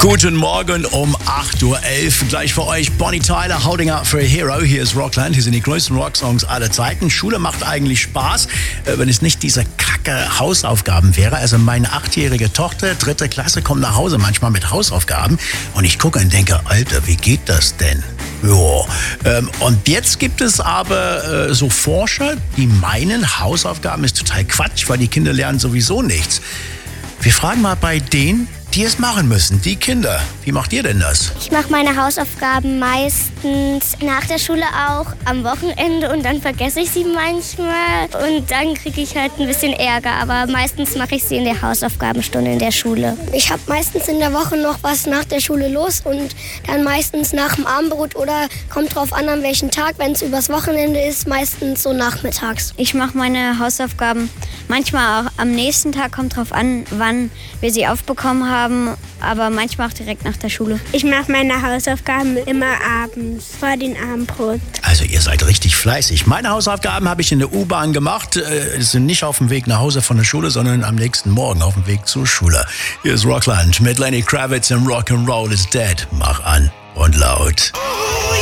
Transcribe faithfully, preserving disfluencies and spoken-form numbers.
Guten Morgen um acht Uhr elf. Gleich für euch Bonnie Tyler, Holding Out for a Hero. Hier ist Rockland. Hier sind die größten Rocksongs aller Zeiten. Schule macht eigentlich Spaß, wenn es nicht diese kacke Hausaufgaben wäre. Also meine achtjährige Tochter, dritte Klasse, kommt nach Hause manchmal mit Hausaufgaben. Und ich gucke und denke, Alter, wie geht das denn? Jo. Ähm, und jetzt gibt es aber äh, so Forscher, die meinen, Hausaufgaben ist total Quatsch, weil die Kinder lernen sowieso nichts. Wir fragen mal bei denen, die es machen müssen, die Kinder. Wie macht ihr denn das? Ich mache meine Hausaufgaben meistens nach der Schule auch, am Wochenende, und dann vergesse ich sie manchmal und dann kriege ich halt ein bisschen Ärger, aber meistens mache ich sie in der Hausaufgabenstunde in der Schule. Ich habe meistens in der Woche noch was nach der Schule los und dann meistens nach dem Abendbrot oder kommt drauf an, an welchem Tag, wenn es übers Wochenende ist, meistens so nachmittags. Ich mache meine Hausaufgaben manchmal auch am nächsten Tag, kommt drauf an, wann wir sie aufbekommen haben. Aber manchmal auch direkt nach der Schule. Ich mache meine Hausaufgaben immer abends, vor dem Abendbrot. Also ihr seid richtig fleißig. Meine Hausaufgaben habe ich in der U-Bahn gemacht. Äh, sind nicht auf dem Weg nach Hause von der Schule, sondern am nächsten Morgen auf dem Weg zur Schule. Hier ist Rockland mit Lenny Kravitz und Rock'n'Roll is Dead. Mach an und laut.